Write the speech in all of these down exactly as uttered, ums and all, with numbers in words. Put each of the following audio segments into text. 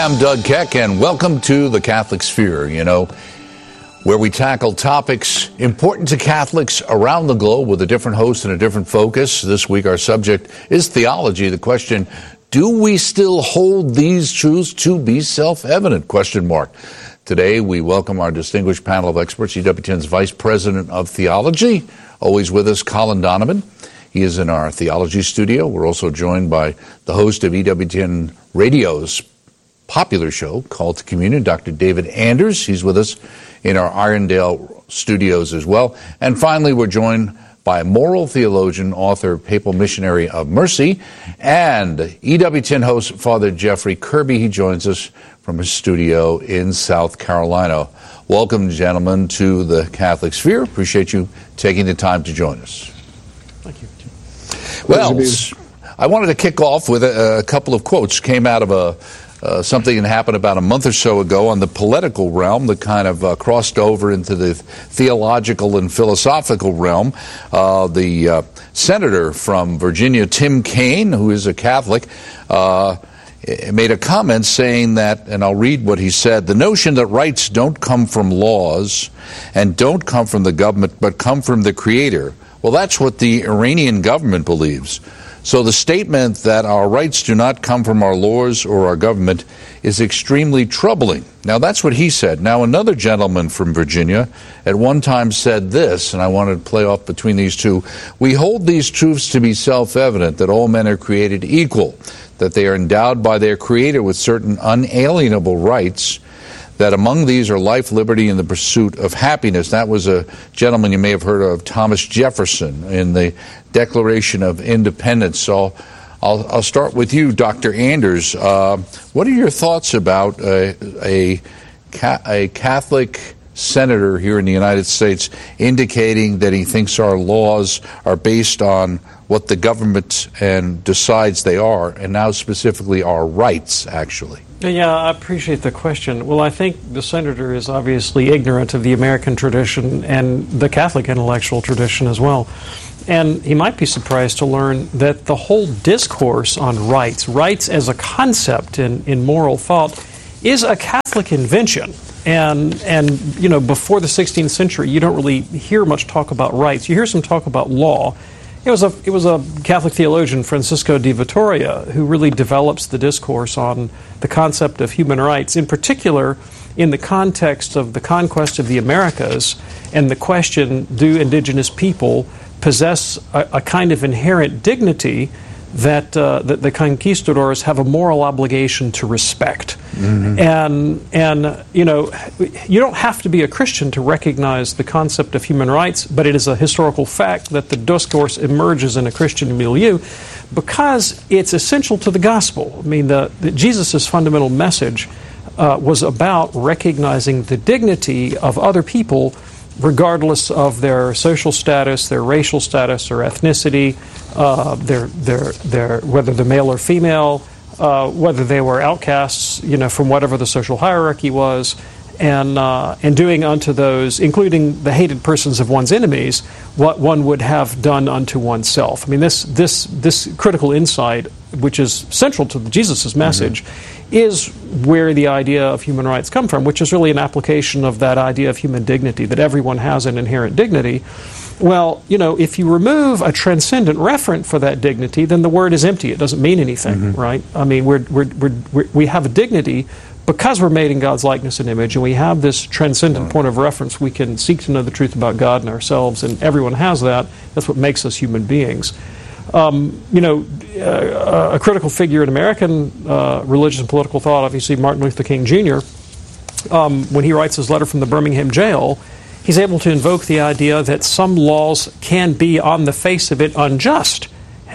am Doug Keck, and welcome to the Catholic Sphere, you know, where we tackle topics important to Catholics around the globe with a different host and a different focus. This week our subject is theology. The question, do we still hold these truths to be self-evident? Question mark. Today we welcome our distinguished panel of experts, E W T N's Vice President of Theology, always with us, Colin Donovan. He is in our theology studio. We're also joined by the host of E W T N Radio's popular show, Call to Communion, Doctor David Anders. He's with us in our Irondale studios as well. And finally, we're joined by moral theologian, author, Papal Missionary of Mercy, and E W T N host, Father Jeffrey Kirby. He joins us from his studio in South Carolina. Welcome, gentlemen, to the Catholic Sphere. Appreciate you taking the time to join us. Thank you. Well, I wanted to kick off with a, a couple of quotes. Came out of a uh, something that happened about a month or so ago on the political realm that kind of uh, crossed over into the theological and philosophical realm. Uh, the uh, senator from Virginia, Tim Kaine, who is a Catholic, uh, made a comment saying that, and I'll read what he said, the notion that rights don't come from laws and don't come from the government but come from the Creator. Well, that's what the Iranian government believes. So the statement that our rights do not come from our laws or our government is extremely troubling. Now, that's what he said. Now, another gentleman from Virginia at one time said this, and I wanted to play off between these two. We hold these truths to be self-evident, that all men are created equal, that they are endowed by their Creator with certain unalienable rights, that among these are life, liberty, and the pursuit of happiness. That was a gentleman you may have heard of, Thomas Jefferson, in the Declaration of Independence. So I'll, I'll start with you, Doctor Anders. Uh, what are your thoughts about a, a, a Catholic senator here in the United States indicating that he thinks our laws are based on what the government and decides they are, and now specifically our rights, actually? Yeah, I appreciate the question. Well, I think the senator is obviously ignorant of the American tradition and the Catholic intellectual tradition as well. And he might be surprised to learn that the whole discourse on rights, rights as a concept in, in moral thought, is a Catholic invention. And, and, you know, before the sixteenth century, you don't really hear much talk about rights. You hear some talk about law. It was a it was a Catholic theologian, Francisco de Vitoria, who really develops the discourse on the concept of human rights, in particular in the context of the conquest of the Americas and the question, do indigenous people possess a, a kind of inherent dignity that, uh, that the conquistadors have a moral obligation to respect. Mm-hmm. And, and, you know, you don't have to be a Christian to recognize the concept of human rights, but it is a historical fact that the discourse emerges in a Christian milieu because it's essential to the gospel. I mean, the, the Jesus' fundamental message uh, was about recognizing the dignity of other people regardless of their social status, their racial status or ethnicity, uh, their, their, their, whether they're male or female, uh, whether they were outcasts, you know, from whatever the social hierarchy was, and, uh, and doing unto those, including the hated persons of one's enemies, what one would have done unto oneself. I mean, this, this, this critical insight, which is central to Jesus' message, mm-hmm. is where the idea of human rights come from, which is really an application of that idea of human dignity, that everyone has an inherent dignity. Well, you know, if you remove a transcendent referent for that dignity, then the word is empty. It doesn't mean anything, mm-hmm. right? I mean, we're, we're, we're, we're, we have a dignity because we're made in God's likeness and image, and we have this transcendent point of reference. We can seek to know the truth about God and ourselves, and everyone has that. That's what makes us human beings. Um, you know, uh, a critical figure in American uh, religious and political thought, obviously Martin Luther King Junior, um, when he writes his letter from the Birmingham jail, he's able to invoke the idea that some laws can be, on the face of it, unjust.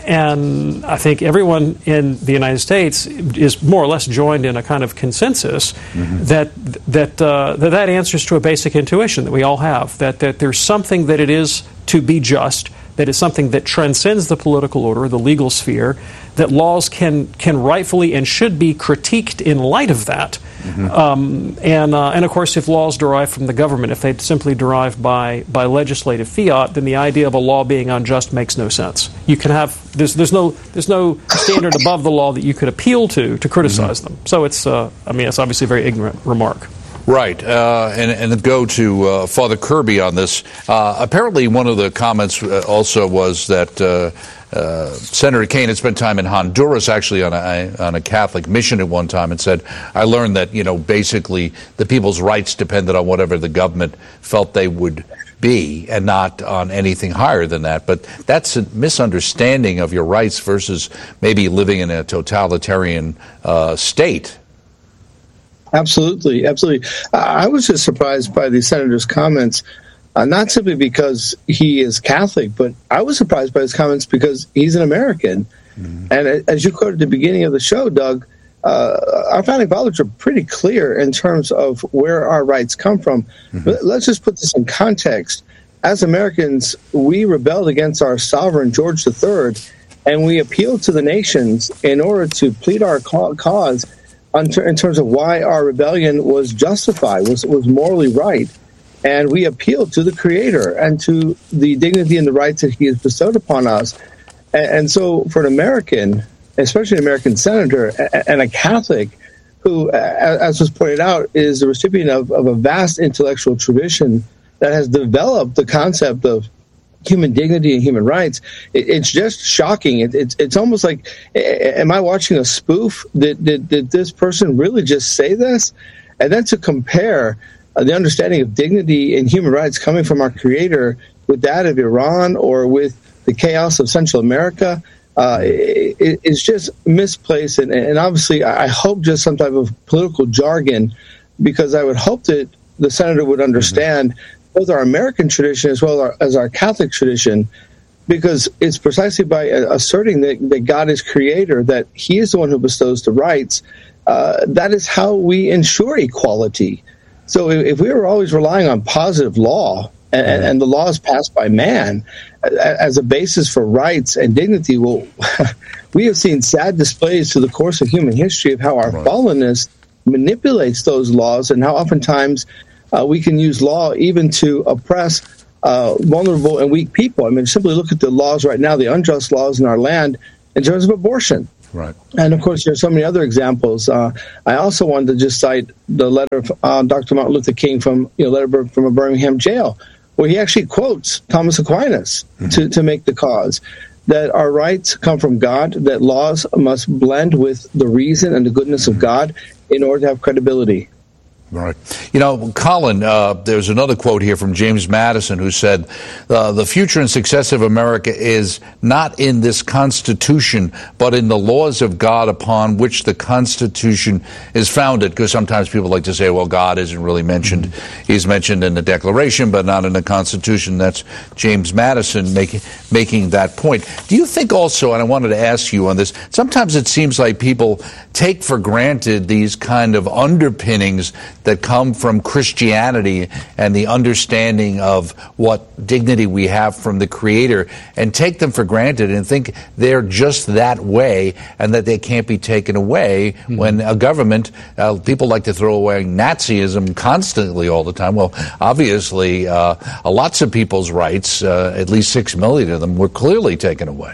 And I think everyone in the United States is more or less joined in a kind of consensus mm-hmm. that that, uh, that that answers to a basic intuition that we all have, that, that there's something that it is to be just that it's something that transcends the political order, the legal sphere, that laws can can rightfully and should be critiqued in light of that. Mm-hmm. um, and uh, and of course, if laws derive from the government, if they simply derive by by legislative fiat, then the idea of a law being unjust makes no sense. You can have there's there's no there's no standard above the law that you could appeal to to criticize mm-hmm. them. So it's uh, I mean it's obviously a very ignorant remark. Right, uh, and, and go to uh, Father Kirby on this. Uh, apparently, one of the comments also was that uh, uh, Senator Kaine had spent time in Honduras, actually on a, on a Catholic mission at one time, and said, "I learned that you know basically the people's rights depended on whatever the government felt they would be, and not on anything higher than that." But that's a misunderstanding of your rights versus maybe living in a totalitarian uh, state. Absolutely, absolutely. I was just surprised by the senator's comments, uh, not simply because he is Catholic, but I was surprised by his comments because he's an American. Mm-hmm. And as you quoted at the beginning of the show, Doug, uh, our founding fathers are pretty clear in terms of where our rights come from. Mm-hmm. But let's just put this in context. As Americans, we rebelled against our sovereign, George the Third, and we appealed to the nations in order to plead our cause in terms of why our rebellion was justified, was was morally right. And we appealed to the Creator and to the dignity and the rights that He has bestowed upon us. And, and so for an American, especially an American senator and a Catholic, who, as was pointed out, is the recipient of, of a vast intellectual tradition that has developed the concept of human dignity and human rights, it, it's just shocking. It, it's it's almost like, am I watching a spoof? Did, did, did this person really just say this? And then to compare uh, the understanding of dignity and human rights coming from our Creator with that of Iran or with the chaos of Central America, uh, it, it's just misplaced. And, and obviously, I hope just some type of political jargon, because I would hope that the senator would understand mm-hmm. both our American tradition as well as our Catholic tradition, because it's precisely by asserting that, that God is Creator, that He is the one who bestows the rights, uh, that is how we ensure equality. So if, if we were always relying on positive law and, mm-hmm. and the laws passed by man as a basis for rights and dignity, well, we have seen sad displays through the course of human history of how our right. fallenness manipulates those laws and how oftentimes Uh, we can use law even to oppress uh, vulnerable and weak people. I mean, simply look at the laws right now, the unjust laws in our land in terms of abortion. Right. And, of course, there's so many other examples. Uh, I also wanted to just cite the letter of uh, Doctor Martin Luther King from, you know, letter from a Birmingham jail, where he actually quotes Thomas Aquinas mm-hmm. to, to make the cause that our rights come from God, that laws must blend with the reason and the goodness mm-hmm. of God in order to have credibility. Right. You know, Colin, uh, there's another quote here from James Madison who said, uh, the future and success of America is not in this Constitution, but in the laws of God upon which the Constitution is founded. Because sometimes people like to say, well, God isn't really mentioned. Mm-hmm. He's mentioned in the Declaration, but not in the Constitution. That's James Madison making making that point. Do you think also, and I wanted to ask you on this, sometimes it seems like people take for granted these kind of underpinnings that come from Christianity and the understanding of what dignity we have from the Creator, and take them for granted and think they're just that way and that they can't be taken away mm-hmm. when a government, uh, people like to throw away Nazism constantly all the time. Well, obviously, uh, lots of people's rights, uh, at least six million of them, were clearly taken away.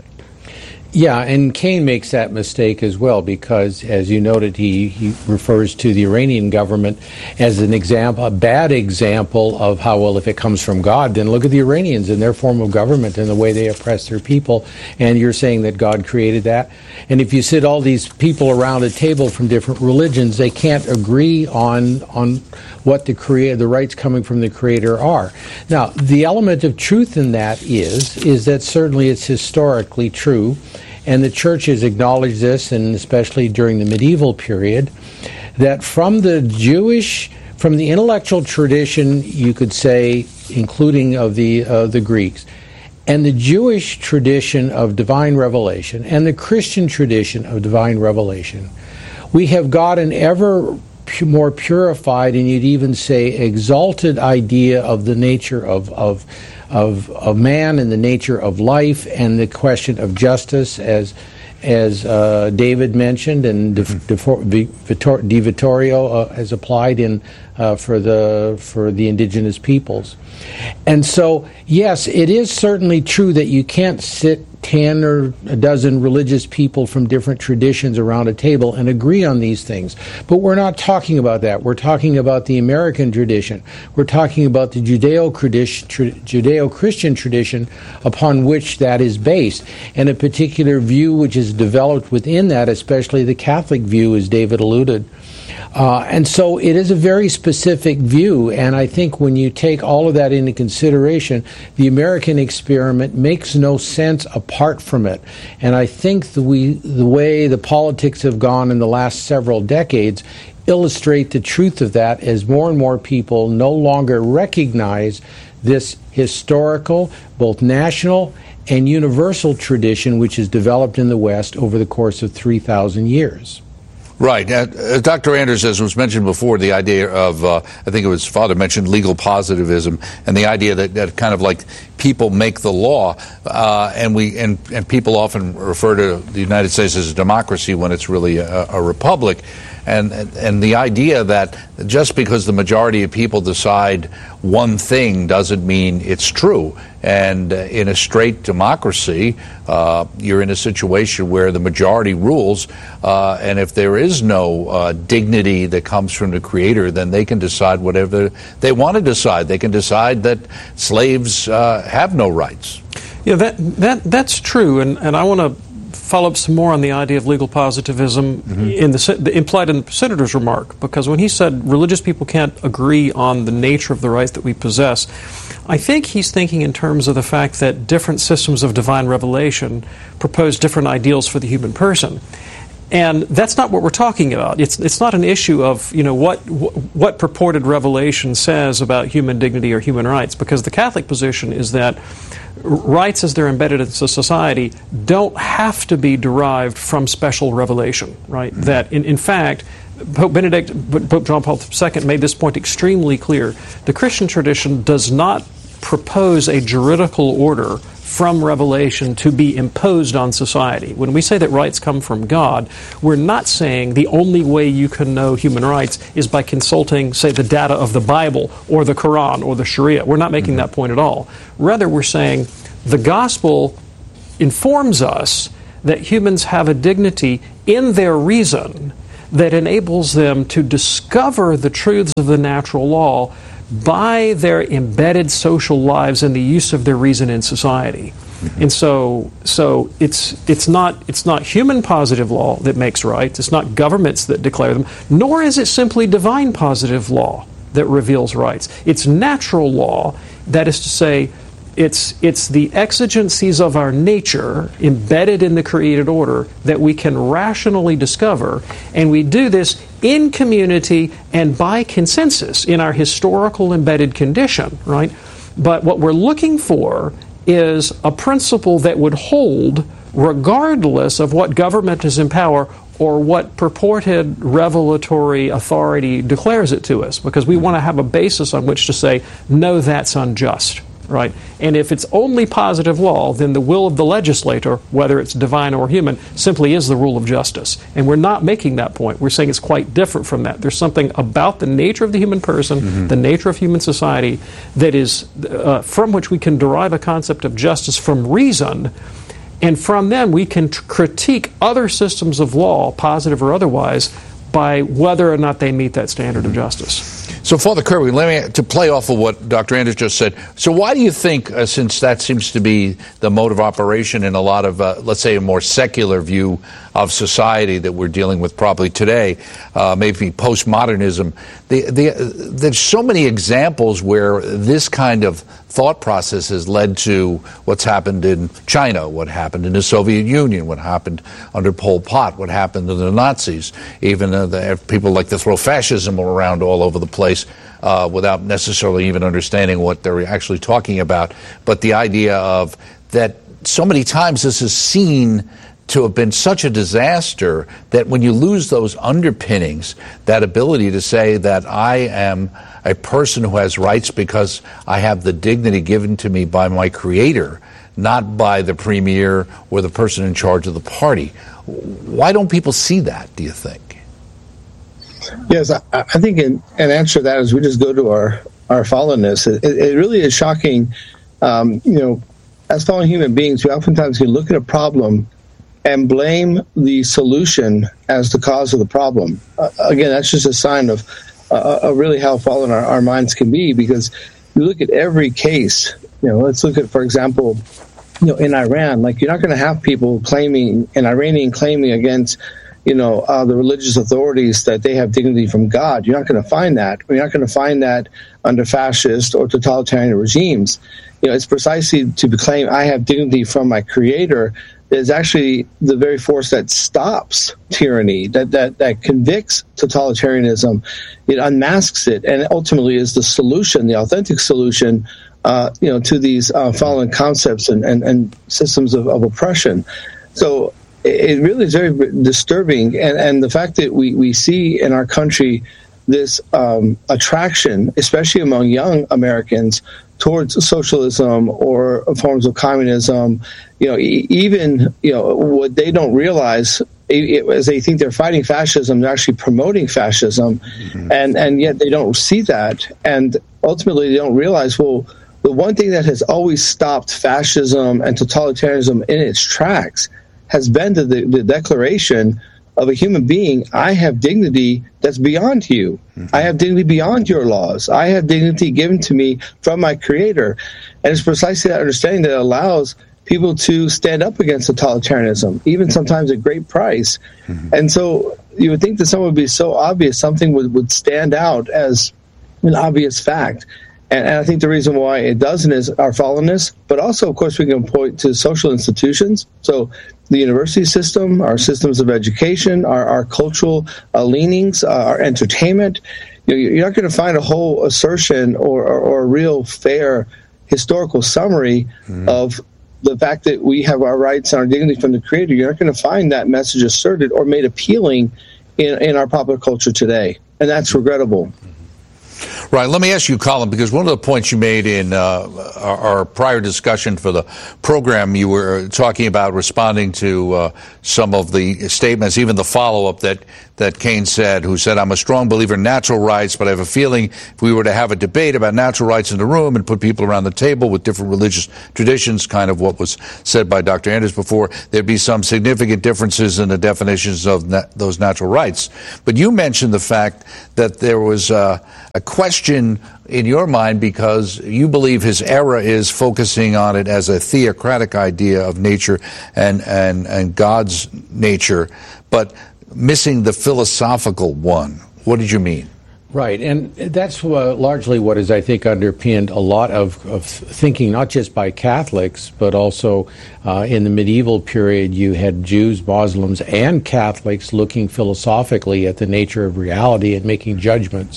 Yeah, and Kaine makes that mistake as well because, as you noted, he, he refers to the Iranian government as an example, a bad example of how, well, if it comes from God, then look at the Iranians and their form of government and the way they oppress their people, and you're saying that God created that. And if you sit all these people around a table from different religions, they can't agree on on what the crea- the rights coming from the Creator are. Now, the element of truth in that is, is that certainly it's historically true, and the church has acknowledged this, and especially during the medieval period, that from the Jewish, from the intellectual tradition, you could say, including of the uh, the Greeks, and the Jewish tradition of divine revelation, and the Christian tradition of divine revelation, we have got an ever more purified, and you'd even say exalted idea of the nature of of of of man and the nature of life and the question of justice, as as uh, David mentioned, and De, De, De Vittorio uh, has applied in uh, for the for the indigenous peoples. And so, yes, it is certainly true that you can't sit ten or a dozen religious people from different traditions around a table and agree on these things. But we're not talking about that. We're talking about the American tradition. We're talking about the Judeo-Christian tradition upon which that is based, and a particular view which is developed within that, especially the Catholic view, as David alluded. Uh, and so it is a very specific view, and I think when you take all of that into consideration, the American experiment makes no sense apart from it. And I think the, we, the way the politics have gone in the last several decades illustrate the truth of that, as more and more people no longer recognize this historical, both national and universal tradition which has developed in the West over the course of three thousand years. Right. Uh, Doctor Anders, as was mentioned before, the idea of, uh, I think it was Father mentioned, legal positivism, and the idea that, that kind of like people make the law, uh, and we and, and people often refer to the United States as a democracy when it's really a, a republic. And, and the idea that just because the majority of people decide one thing doesn't mean it's true. And uh, in a straight democracy, uh, you're in a situation where the majority rules, uh, and if there is no uh, dignity that comes from the Creator, then they can decide whatever they want to decide. They can decide that slaves uh, have no rights. Yeah, that that that's true, and, and I want to follow up some more on the idea of legal positivism mm-hmm. in the, the implied in the senator's remark, because when he said religious people can't agree on the nature of the rights that we possess, I think he's thinking in terms of the fact that different systems of divine revelation propose different ideals for the human person. And that's not what we're talking about. It's it's not an issue of, you know, what what purported revelation says about human dignity or human rights, because the Catholic position is that rights as they're embedded into society don't have to be derived from special revelation, right? Mm-hmm. That, in, in fact, Pope Benedict, Pope John Paul the Second made this point extremely clear. The Christian tradition does not propose a juridical order from revelation to be imposed on society. When we say that rights come from God, we're not saying the only way you can know human rights is by consulting, say, the data of the Bible or the Quran or the Sharia. We're not making mm-hmm. that point at all. Rather, we're saying the gospel informs us that humans have a dignity in their reason that enables them to discover the truths of the natural law by their embedded social lives and the use of their reason in society. Mm-hmm. And so so it's it's not it's not human positive law that makes rights, it's not governments that declare them, nor is it simply divine positive law that reveals rights. It's natural law, that is to say, It's it's the exigencies of our nature embedded in the created order that we can rationally discover, and we do this in community and by consensus in our historical embedded condition, right? But what we're looking for is a principle that would hold regardless of what government is in power or what purported revelatory authority declares it to us, because we want to have a basis on which to say, no, that's unjust. Right? And if it's only positive law, then the will of the legislator, whether it's divine or human, simply is the rule of justice. And we're not making that point. We're saying it's quite different from that. There's something about the nature of the human person, mm-hmm. the nature of human society, that is uh, from which we can derive a concept of justice from reason, and from them we can t- critique other systems of law, positive or otherwise, by whether or not they meet that standard mm-hmm. of justice. So, Father Kirby, let me to play off of what Doctor Anders just said. So, why do you think, uh, since that seems to be the mode of operation in a lot of, uh, let's say, a more secular view of society that we're dealing with probably today, uh, maybe postmodernism, the, the, uh, there's so many examples where this kind of thought process has led to what's happened in China, what happened in the Soviet Union, what happened under Pol Pot, what happened to the Nazis. Even uh, the, people like to throw fascism around all over the place uh, without necessarily even understanding what they're actually talking about. But the idea of that so many times this is seen to have been such a disaster that when you lose those underpinnings, that ability to say that I am a person who has rights because I have the dignity given to me by my creator, not by the premier or the person in charge of the party. Why don't people see that, do you think? Yes, I, I think in, an answer to that is we just go to our, our fallenness. It, it really is shocking. Um, you know, as fallen human beings, we oftentimes can look at a problem and blame the solution as the cause of the problem. Uh, again, that's just a sign of uh, uh, really how fallen our, our minds can be, because you look at every case. You know, let's look at, for example, you know, in Iran, like you're not going to have people claiming, an Iranian claiming against, you know, uh, the religious authorities that they have dignity from God. You're not going to find that. You're not going to find that under fascist or totalitarian regimes. You know, it's precisely to claim I have dignity from my creator is actually the very force that stops tyranny, that, that, that convicts totalitarianism. It unmasks it, and ultimately is the solution, the authentic solution, uh, you know, to these uh, fallen concepts and, and, and systems of, of oppression. So it really is very disturbing, and, and the fact that we, we see in our country this um, attraction, especially among young Americans, towards socialism or forms of communism, you know, e- even, you know, what they don't realize it, as they think they're fighting fascism, they're actually promoting fascism, mm-hmm. and, and yet they don't see that, and ultimately they don't realize, well, the one thing that has always stopped fascism and totalitarianism in its tracks has been the, the declaration of a human being, I have dignity that's beyond you. Mm-hmm. I have dignity beyond your laws. I have dignity given to me from my creator. And it's precisely that understanding that allows people to stand up against totalitarianism, even sometimes at great price. Mm-hmm. And so you would think that something would be so obvious, something would, would stand out as an obvious fact. And, and I think the reason why it doesn't is our fallenness, but also, of course, we can point to social institutions. So the university system, our systems of education, our, our cultural uh, leanings, uh, our entertainment. You know, you're not going to find a whole assertion or, or, or a real fair historical summary mm-hmm. of the fact that we have our rights and our dignity from the Creator. You're not going to find that message asserted or made appealing in, in our popular culture today. And that's regrettable. Right. Let me ask you, Colin, because one of the points you made in uh, our, our prior discussion for the program, you were talking about responding to uh, some of the statements, even the follow-up that, that Cain said, who said, I'm a strong believer in natural rights, but I have a feeling if we were to have a debate about natural rights in the room and put people around the table with different religious traditions, kind of what was said by Doctor Anders before, there'd be some significant differences in the definitions of na- those natural rights. But you mentioned the fact that there was uh, a question in your mind because you believe his error is focusing on it as a theocratic idea of nature and, and, and God's nature, but missing the philosophical one. What did you mean? Right, and that's uh, largely what has, I think, underpinned a lot of, of thinking, not just by Catholics, but also uh, in the medieval period, you had Jews, Muslims, and Catholics looking philosophically at the nature of reality and making judgments,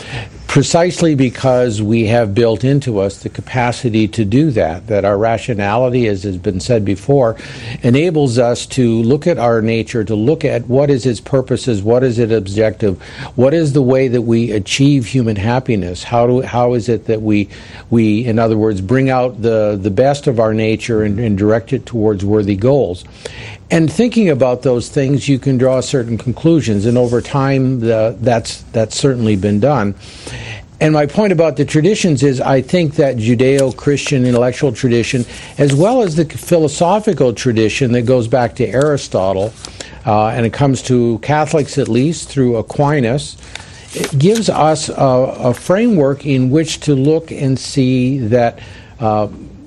precisely because we have built into us the capacity to do that, that our rationality, as has been said before, enables us to look at our nature, to look at what is its purposes, what is its objective, what is the way that we achieve human happiness, how do how is it that we, we in other words, bring out the, the best of our nature and, and direct it towards worthy goals. And thinking about those things, you can draw certain conclusions, and over time, the, that's that's certainly been done. And my point about the traditions is I think that Judeo-Christian intellectual tradition, as well as the philosophical tradition that goes back to Aristotle, uh, and it comes to Catholics at least through Aquinas, it gives us a, a framework in which to look and see that uh,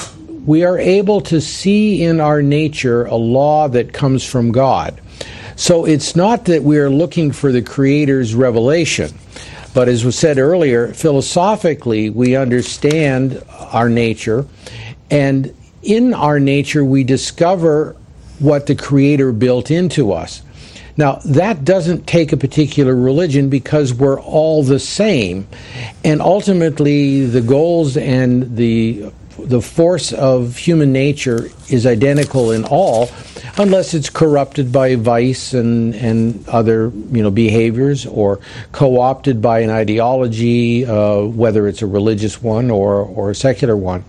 we are able to see in our nature a law that comes from God. So it's not that we are looking for the Creator's revelation, but as was said earlier, philosophically we understand our nature, and in our nature we discover what the Creator built into us. Now, that doesn't take a particular religion because we're all the same, and ultimately the goals and the the force of human nature is identical in all. unless it's corrupted by vice and, and other, you know, behaviors, or co-opted by an ideology, uh, whether it's a religious one or, or a secular one.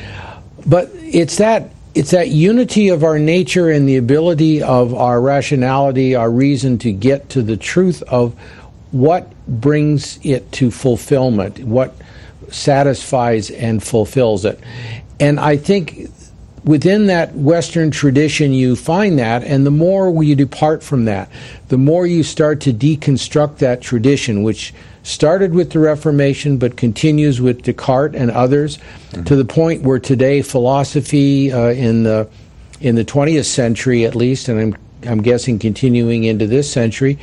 But it's that it's that unity of our nature and the ability of our rationality, our reason to get to the truth of what brings it to fulfillment, what satisfies and fulfills it. And I think within that Western tradition you find that, and the more you depart from that, the more you start to deconstruct that tradition, which started with the Reformation but continues with Descartes and others, mm-hmm. to the point where today philosophy uh, in the in the twentieth century at least, and I'm I'm guessing continuing into this century,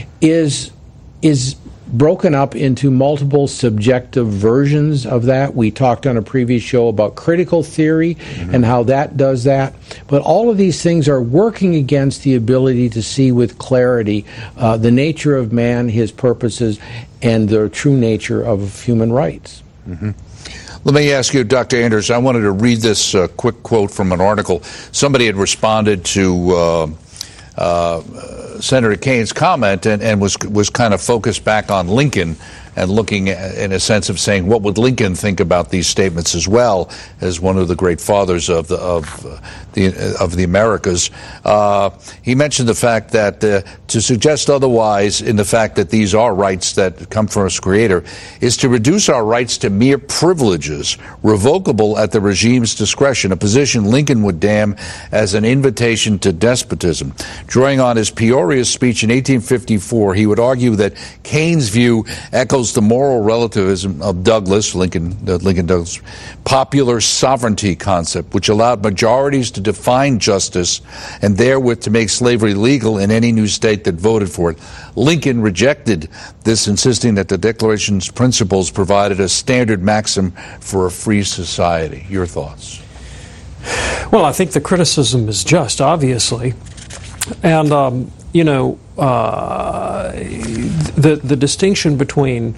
is is broken up into multiple subjective versions of that. We talked on a previous show about critical theory mm-hmm. and how that does that. But all of these things are working against the ability to see with clarity uh, the nature of man, his purposes, and the true nature of human rights. Mm-hmm. Let me ask you, Doctor Anders, I wanted to read this uh, quick quote from an article. Somebody had responded to uh, uh, Senator Kane's comment and, and was was kind of focused back on Lincoln and looking at, in a sense of saying, what would Lincoln think about these statements as well as one of the great fathers of the of uh, the of the Americas. Uh, he mentioned the fact that uh, to suggest otherwise in the fact that these are rights that come from its creator is to reduce our rights to mere privileges, revocable at the regime's discretion, a position Lincoln would damn as an invitation to despotism. Drawing on his Peoria speech in eighteen fifty-four, he would argue that Kane's view echoes the moral relativism of Douglas, Lincoln, uh, Lincoln Douglas, popular sovereignty concept, which allowed majorities to define justice and therewith to make slavery legal in any new state that voted for it. Lincoln rejected this, insisting that the Declaration's principles provided a standard maxim for a free society. Your thoughts? Well, I think the criticism is just, obviously. And, um, you know, uh, the the distinction between,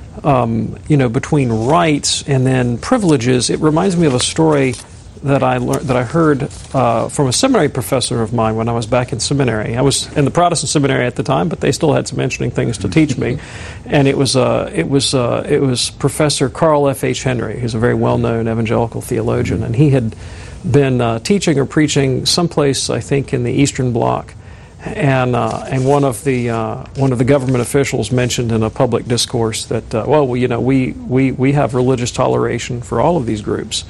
um, you know, between rights and then privileges, it reminds me of a story that I learned, that I heard uh, from a seminary professor of mine when I was back in seminary. I was in the Protestant seminary at the time, but they still had some interesting things to teach me. And it was uh, it was uh, it was Professor Carl F. H. Henry, who's a very well-known evangelical theologian, and he had been uh, teaching or preaching someplace, I think, in the Eastern Bloc. And uh, and one of the uh, one of the government officials mentioned in a public discourse that uh, well, you know we, we we have religious toleration for all of these groups,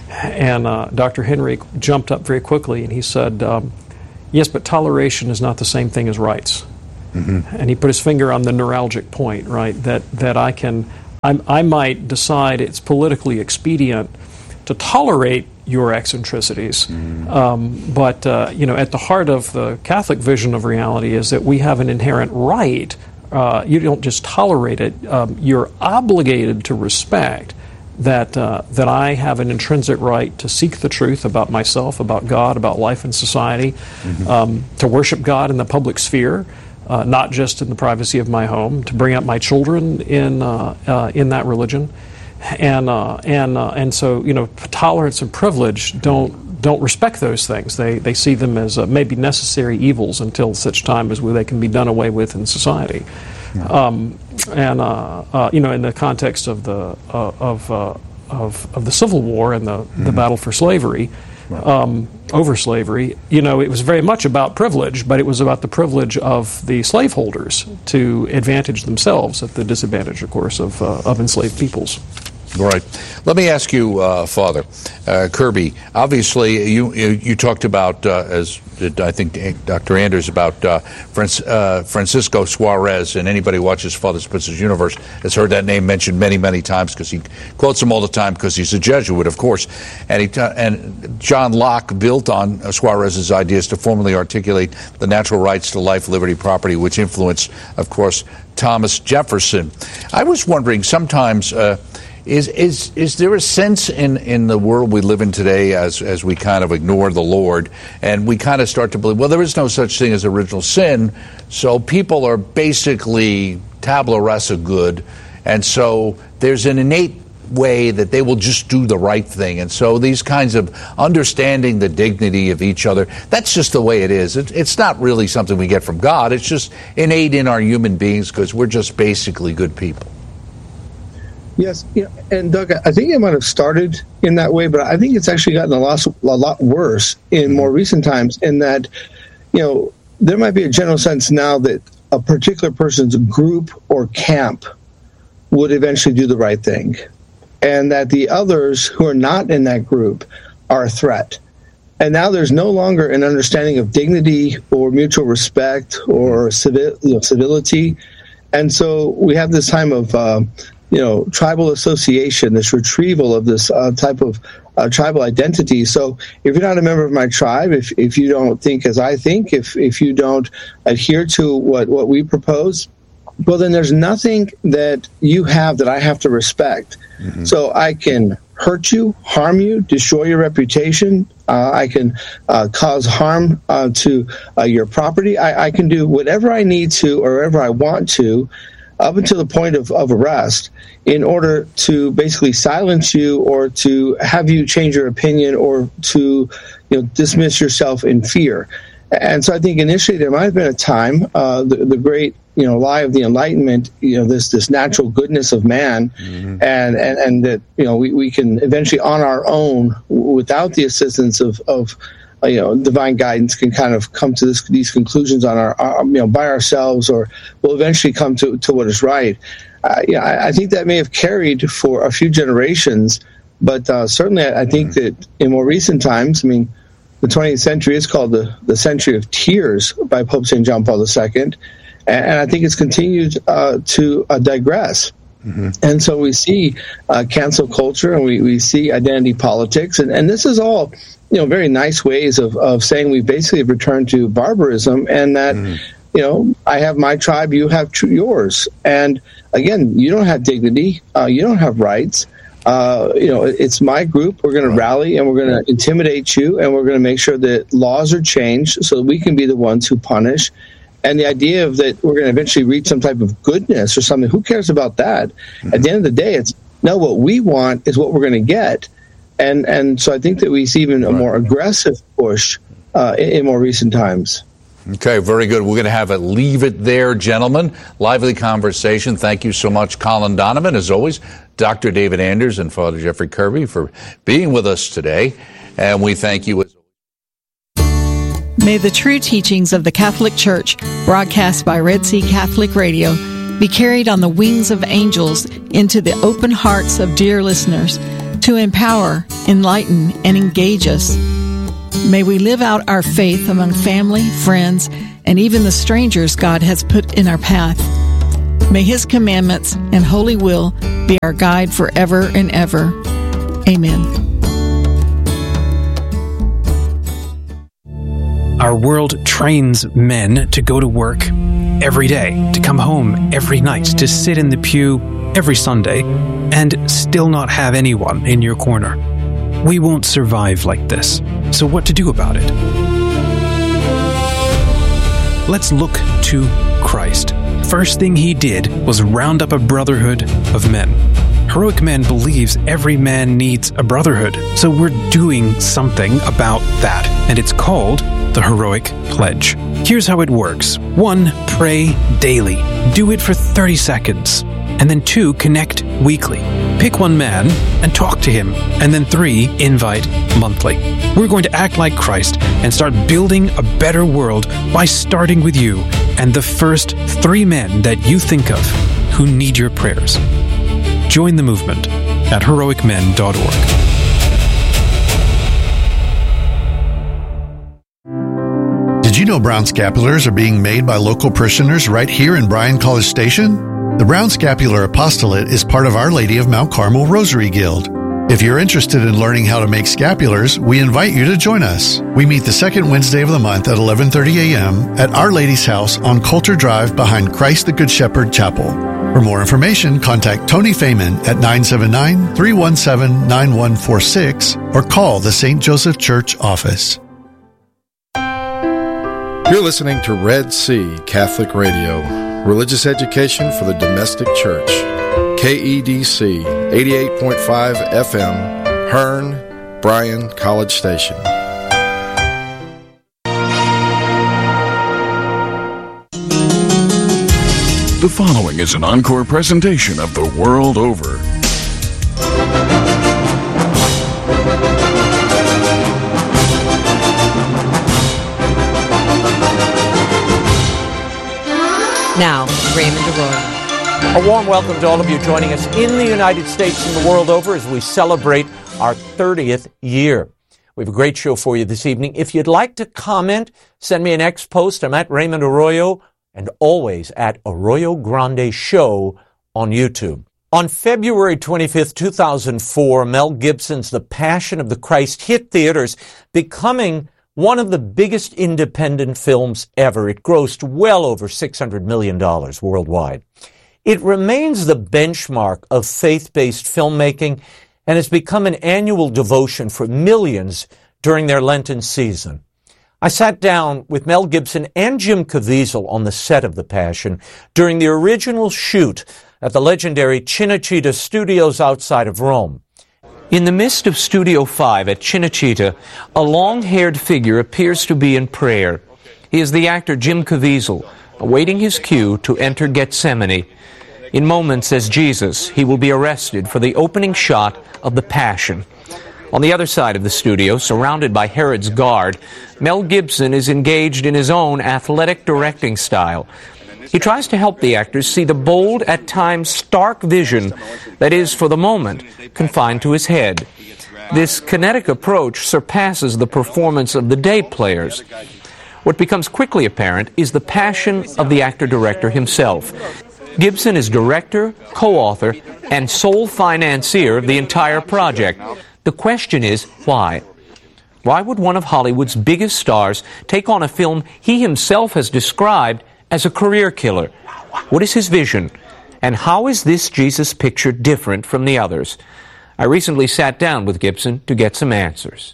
and uh, Doctor Henry jumped up very quickly and he said, um, "Yes, but toleration is not the same thing as rights." Mm-hmm. And he put his finger on the neuralgic point, right? That that I can I, I might decide it's politically expedient to tolerate your eccentricities. Mm. Um, but, uh, you know, at the heart of the Catholic vision of reality is that we have an inherent right. Uh, you don't just tolerate it. Um, you're obligated to respect that uh, that I have an intrinsic right to seek the truth about myself, about God, about life and society, mm-hmm. um, to worship God in the public sphere, uh, not just in the privacy of my home, to bring up my children in uh, uh, in that religion. And uh, and uh, and so, you know, tolerance and privilege don't don't respect those things. They they see them as uh, maybe necessary evils until such time as they can be done away with in society. Yeah. Um, and uh, uh, you know, in the context of the uh, of, uh, of of the Civil War and the mm-hmm. the battle for slavery, right. um, over slavery, you know, it was very much about privilege, but it was about the privilege of the slaveholders to advantage themselves at the disadvantage, of course, of uh, of enslaved peoples. All right. Let me ask you, uh, Father uh, Kirby. Obviously, you you, you talked about, uh, as did I think Doctor Anders, about uh, Franc- uh, Francisco Suarez, and anybody who watches Father Spitzer's Universe has heard that name mentioned many, many times because he quotes him all the time because he's a Jesuit, of course. And he t- and John Locke built on uh, Suarez's ideas to formally articulate the natural rights to life, liberty, property, which influenced, of course, Thomas Jefferson. I was wondering sometimes. Uh, Is is is there a sense in, in the world we live in today, as as we kind of ignore the Lord and we kind of start to believe, well, there is no such thing as original sin, so people are basically tabula rasa good, and so there's an innate way that they will just do the right thing. And so these kinds of understanding the dignity of each other, that's just the way it is. It, it's not really something we get from God. It's just innate in our human beings because we're just basically good people. Yes, you know, and Doug, I think it might have started in that way, but I think it's actually gotten a lot, a lot worse in more recent times in that, you know, there might be a general sense now that a particular person's group or camp would eventually do the right thing, and that the others who are not in that group are a threat. And now there's no longer an understanding of dignity or mutual respect or civil, you know, civility. And so we have this time of, uh, you know, tribal association, this retrieval of this uh, type of uh, tribal identity. So if you're not a member of my tribe, if if you don't think as I think, if if you don't adhere to what, what we propose, well, then there's nothing that you have that I have to respect. Mm-hmm. So I can hurt you, harm you, destroy your reputation. Uh, I can uh, cause harm uh, to uh, your property. I, I can do whatever I need to or whatever I want to up until the point of, of arrest in order to basically silence you or to have you change your opinion or to, you know, dismiss yourself in fear. And so I think initially there might have been a time, uh, the, the great, you know, lie of the Enlightenment, you know, this this natural goodness of man, mm-hmm. and, and, and that, you know, we, we can eventually on our own, without the assistance of, of uh, you know, divine guidance, can kind of come to this, these conclusions on our, our, you know, by ourselves, or will eventually come to, to what is right. Uh, yeah, I, I think that may have carried for a few generations, but uh, certainly I, I think mm-hmm. that in more recent times, I mean, the twentieth century is called the, the century of tears by Pope Saint John Paul the Second, and, and I think it's continued uh, to uh, digress. Mm-hmm. And so we see uh, cancel culture, and we, we see identity politics, and, and this is all, you know, very nice ways of, of saying we basically have returned to barbarism, and that, mm-hmm. you know, I have my tribe, you have tr- yours. And again, you don't have dignity, uh, you don't have rights. Uh, you know, it's my group. We're going right. to rally, and we're going to intimidate you, and we're going to make sure that laws are changed so that we can be the ones who punish. And the idea of that we're going to eventually reach some type of goodness or something, who cares about that? Mm-hmm. At the end of the day, it's, no, what we want is what we're going to get. And and so I think that we see even a more aggressive push uh, in, in more recent times. Okay, very good. We're going to have a leave it there, gentlemen. Lively conversation. Thank you so much, Colin Donovan, as always, Doctor David Anders and Father Jeffrey Kirby for being with us today. And we thank you as May the true teachings of the Catholic Church, broadcast by Red Sea Catholic Radio, be carried on the wings of angels into the open hearts of dear listeners to empower, enlighten, and engage us. May we live out our faith among family, friends, and even the strangers God has put in our path. May His commandments and holy will be our guide forever and ever. Amen. Our world trains men to go to work every day, to come home every night, to sit in the pew every Sunday, and still not have anyone in your corner. We won't survive like this. So what to do about it? Let's look to Christ. First thing He did was round up a brotherhood of men. Heroic Men believes every man needs a brotherhood, so we're doing something about that, and it's called the Heroic Pledge. Here's how it works. One, pray daily. Do it for thirty seconds. And then two, connect weekly. Pick one man and talk to him. And then three, invite monthly. We're going to act like Christ and start building a better world by starting with you and the first three men that you think of who need your prayers. Join the movement at heroic men dot org. Did you know brown scapulars are being made by local parishioners right here in Bryan College Station? The Brown Scapular Apostolate is part of Our Lady of Mount Carmel Rosary Guild. If you're interested in learning how to make scapulars, we invite you to join us. We meet the second Wednesday of the month at eleven thirty a.m. at Our Lady's house on Coulter Drive behind Christ the Good Shepherd Chapel. For more information, contact Tony Feynman at nine seven nine, three one seven, nine one four six or call the Saint Joseph Church office. You're listening to Red Sea Catholic Radio, religious education for the domestic church. K E D C eighty-eight point five F M, Hearne, Bryan, College Station. The following is an encore presentation of The World Over. Now, Raymond Arroyo. A warm welcome to all of you joining us in the United States and the world over as we celebrate our thirtieth year. We have a great show for you this evening. If you'd like to comment, send me an X post. I'm at Raymond Arroyo and always at Arroyo Grande Show on YouTube. On February twenty-fifth, two thousand four, Mel Gibson's The Passion of the Christ hit theaters, becoming one of the biggest independent films ever. It grossed well over six hundred million dollars worldwide. It remains the benchmark of faith-based filmmaking and has become an annual devotion for millions during their Lenten season. I sat down with Mel Gibson and Jim Caviezel on the set of The Passion during the original shoot at the legendary Cinecittà Studios outside of Rome. In the midst of Studio five at Cinecittà, a long-haired figure appears to be in prayer. He is the actor Jim Caviezel, awaiting his cue to enter Gethsemane. In moments as Jesus, he will be arrested for the opening shot of The Passion. On the other side of the studio, surrounded by Herod's guard, Mel Gibson is engaged in his own athletic directing style. He tries to help the actors see the bold, at times stark vision that is, for the moment, confined to his head. This kinetic approach surpasses the performance of the day players. What becomes quickly apparent is the passion of the actor-director himself. Gibson is director, co-author, and sole financier of the entire project. The question is, why? Why would one of Hollywood's biggest stars take on a film he himself has described as a career killer? What is his vision? And how is this Jesus picture different from the others? I recently sat down with Gibson to get some answers.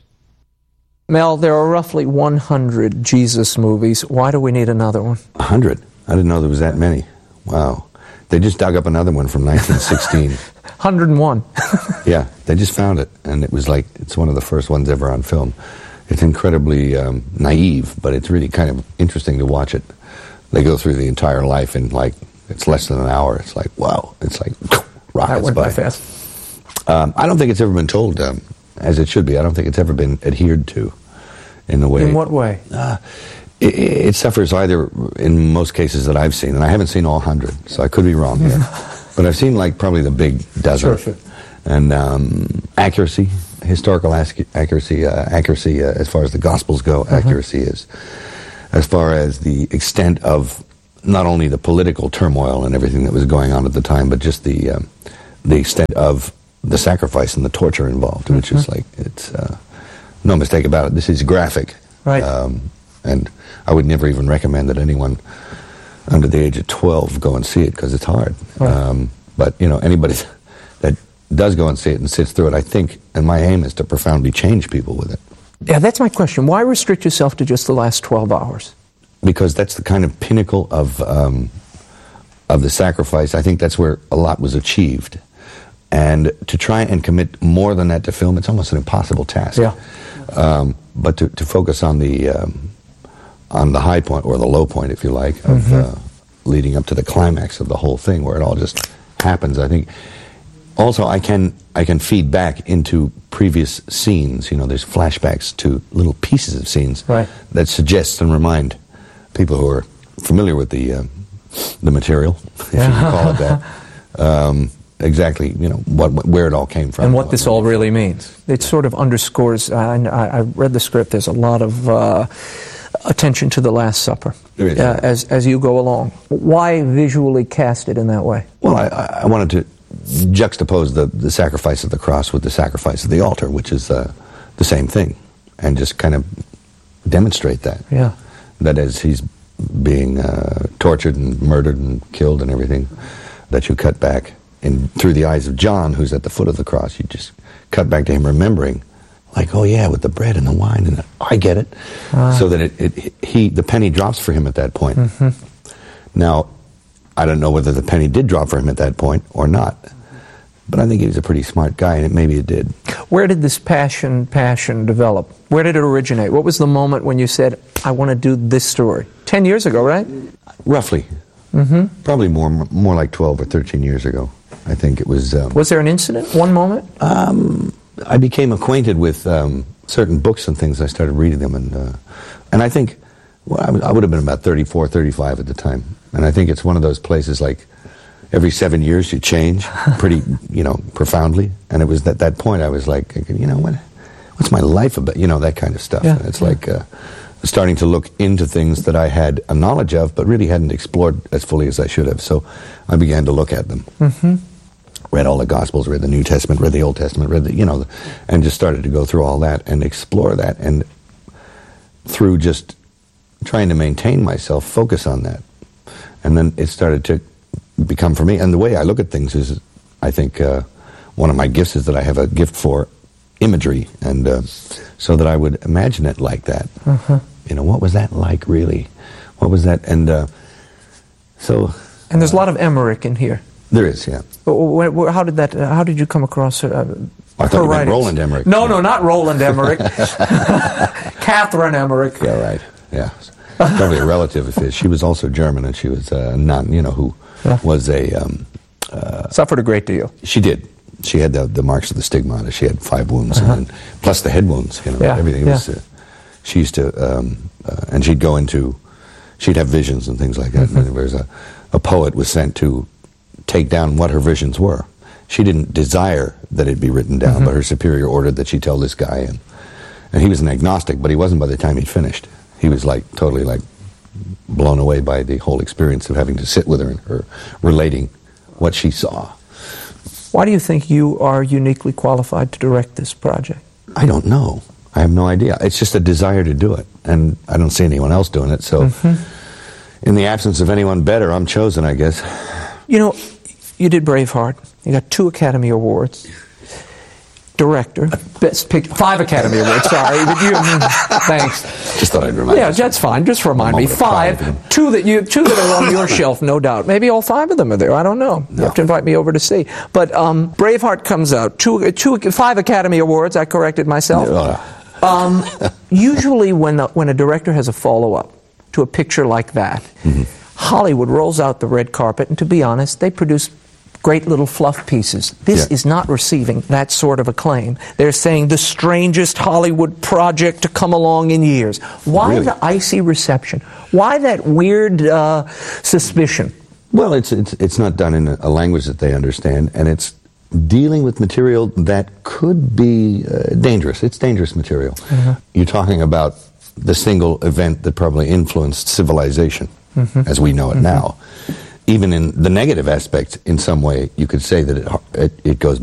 Mel, there are roughly one hundred Jesus movies. Why do we need another one? one hundred? I didn't know there was that many. Wow. They just dug up another one from nineteen sixteen. one hundred and one. Yeah, they just found it, and it was like, it's one of the first ones ever on film. It's incredibly um, naive, but it's really kind of interesting to watch it. They go through the entire life in like, it's less than an hour. It's like, wow. It's like, rockets That went by by. fast. Um, I don't think it's ever been told um, as it should be. I don't think it's ever been adhered to in the way. In what way? Uh, it, it suffers either, in most cases that I've seen, and I haven't seen all one hundred, so I could be wrong here, but I've seen like probably the big dozen. Sure, sure. And um, accuracy, historical accuracy, uh, accuracy uh, as far as the Gospels go, uh-huh. accuracy is. As far as the extent of not only the political turmoil and everything that was going on at the time, but just the um, the extent of the sacrifice and the torture involved, which mm-hmm. is like, it's uh, no mistake about it. This is graphic. Right. Um, and I would never even recommend that anyone under the age of twelve go and see it because it's hard. Right. Um, but, you know, anybody that does go and see it and sits through it, I think, and my aim is to profoundly change people with it. Yeah, that's my question. Why restrict yourself to just the last twelve hours? Because that's the kind of pinnacle of um, of the sacrifice. I think that's where a lot was achieved. And to try and commit more than that to film, it's almost an impossible task. Yeah. Um, but to, to focus on the um, on the high point, or the low point, if you like, of mm-hmm. uh, leading up to the climax of the whole thing, where it all just happens, I think. Also, I can I can feed back into previous scenes. You know, there's flashbacks to little pieces of scenes right. that suggest and remind people who are familiar with the uh, the material, if you can call it that, um, exactly, you know, what, what where it all came from. And what this all really means. It sort of underscores, uh, I, I read the script, there's a lot of uh, attention to the Last Supper uh, as, as you go along. Why visually cast it in that way? Well, I, I wanted to juxtapose the, the sacrifice of the cross with the sacrifice of the altar, which is uh, the same thing, and just kind of demonstrate that. Yeah. That as he's being uh, tortured and murdered and killed and everything, that you cut back in through the eyes of John, who's at the foot of the cross. You just cut back to him remembering, like, oh yeah, with the bread and the wine, and the, I get it. Uh. So that it, it he the penny drops for him at that point. Mm-hmm. Now, I don't know whether the penny did drop for him at that point or not, but I think he was a pretty smart guy, and it, maybe it did. Where did this passion, passion develop? Where did it originate? What was the moment when you said, I want to do this story? Ten years ago, right? Roughly. Mm-hmm. Probably more more like twelve or thirteen years ago. I think it was... Um, was there an incident, one moment? Um, I became acquainted with um, certain books and things. I started reading them, and uh, and I think, well, I, I would have been about thirty-four, thirty-five at the time. And I think it's one of those places like every seven years you change pretty, you know, profoundly. And it was at that point I was like, you know, what, what's my life about? You know, that kind of stuff. Yeah, and it's yeah. like... Uh, starting to look into things that I had a knowledge of, but really hadn't explored as fully as I should have. So I began to look at them. Mm-hmm. Read all the Gospels, read the New Testament, read the Old Testament, read the, you know, and just started to go through all that and explore that. And through just trying to maintain myself, focus on that. And then it started to become for me. And the way I look at things is, I think, uh, one of my gifts is that I have a gift for imagery, and uh, so that I would imagine it like that. Uh-huh. You know, what was that like, really? What was that? And uh, so... And there's a lot of Emmerich in here. There is, yeah. Wh- wh- How did that? Uh, how did you come across uh, I thought her you meant writings? Roland Emmerich. No, no, not Roland Emmerich. Catherine Emmerich. Yeah, right. Yeah, probably a relative of his. She was also German, and she was a nun. You know, who yeah. was a um, uh, suffered a great deal. She did. She had the, the marks of the stigmata. She had five wounds, Uh-huh. and then, plus the head wounds. You know, Yeah, everything. yeah. Was, uh, she used to, um, uh, and she'd go into, she'd have visions and things like that. Mm-hmm. And there was a, a poet was sent to take down what her visions were. She didn't desire that it be written down, Mm-hmm. but her superior ordered that she tell this guy, and and he was an agnostic, but he wasn't by the time he'd finished. He was like totally like blown away by the whole experience of having to sit with her and her relating what she saw. Why do you think you are uniquely qualified to direct this project? I don't know. I have no idea. It's just a desire to do it, and I don't see anyone else doing it, so Mm-hmm. in the absence of anyone better, I'm chosen, I guess. You know, you did Braveheart. You got two Academy Awards. Director, best picture, five Academy Awards. Sorry, but you. Thanks. Just thought I'd remind Yeah, you. that's fine. Just remind me. moment of pride. Five, two that you, two that are on your shelf, no doubt. Maybe all five of them are there. I don't know. You have to invite me over to see. But um, Braveheart comes out. Two, two, five Academy Awards. I corrected myself. Um, usually, when the, when a director has a follow-up to a picture like that, Mm-hmm. Hollywood rolls out the red carpet, and to be honest, they produce great little fluff pieces. This Yeah. is not receiving that sort of acclaim. They're saying the strangest Hollywood project to come along in years. Why Really? the icy reception? Why that weird uh, suspicion? Well, it's, it's, it's not done in a, a language that they understand, and it's dealing with material that could be uh, dangerous. It's dangerous material. Mm-hmm. You're talking about the single event that probably influenced civilization Mhm. as we know it Mhm. now. Even in the negative aspect, in some way, you could say that it, it, it goes